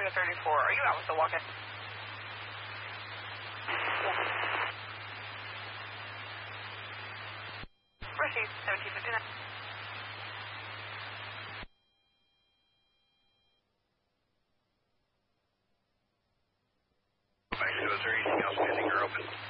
Tango 34. Are you out with the walk-in? Received 1759. Is there anything else pending or open?